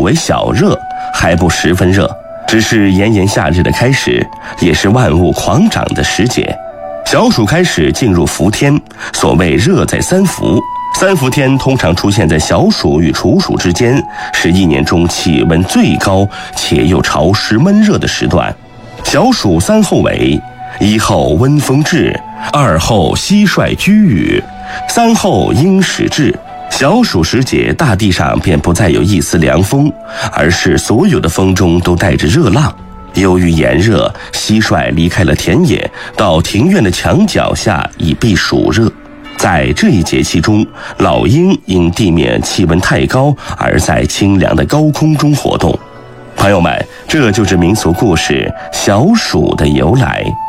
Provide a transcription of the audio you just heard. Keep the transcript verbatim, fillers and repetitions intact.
为小热，还不十分热，只是炎炎夏日的开始，也是万物狂长的时节。小暑开始进入伏天，所谓热在三伏。三伏天通常出现在小暑与处暑之间，是一年中气温最高且又潮湿闷热的时段。小暑三候为：一候温风至，二候蟋蟀居羽，三候鹰始至。小暑时节，大地上便不再有一丝凉风，而是所有的风中都带着热浪。由于炎热，蟋蟀离开了田野，到庭院的墙角下以避暑热。在这一节气中，老鹰因地面气温太高而在清凉的高空中活动。朋友们，这就是民俗故事小暑的由来。